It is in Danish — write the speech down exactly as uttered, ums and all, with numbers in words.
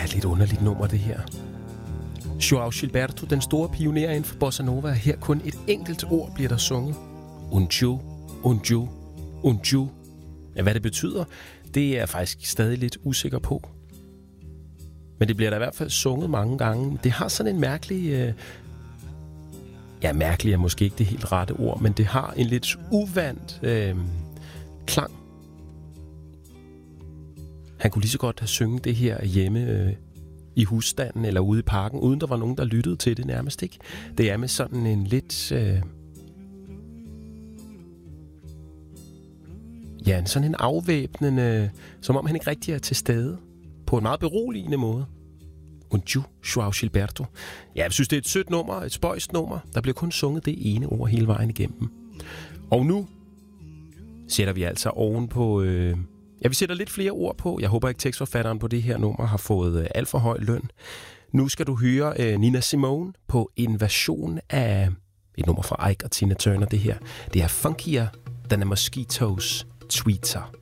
lidt underligt nummer, det her. Joao Gilberto, den store pioner inden for bossa nova, her kun et enkelt ord bliver der sunget. Unju, unju, unju. Ja, hvad det betyder, det er jeg faktisk stadig lidt usikker på. Men det bliver der i hvert fald sunget mange gange. Det har sådan en mærkelig... Øh... Ja, mærkelig er måske ikke det helt rette ord, men det har en lidt uvandt øh... klang. Han kunne lige så godt have synget det her hjemme øh, i husstanden eller ude i parken, uden der var nogen, der lyttede til det nærmest, ikke? Det er med sådan en lidt... Øh... Ja, sådan en afvæbnende... Som om han ikke rigtig er til stede. På en meget beroligende måde. Unju, Joao Gilberto. Ja, jeg synes, det er et sødt nummer, et spøjst nummer. Der bliver kun sunget det ene ord hele vejen igennem. Og nu sætter vi altså oven på... Øh... Ja, vi sætter lidt flere ord på. Jeg håber ikke, tekstforfatteren på det her nummer har fået øh, alt for høj løn. Nu skal du høre øh, Nina Simone på en version af et nummer fra Ike og Tina Turner. Det her, det er funkier than a mosquito's tweeter.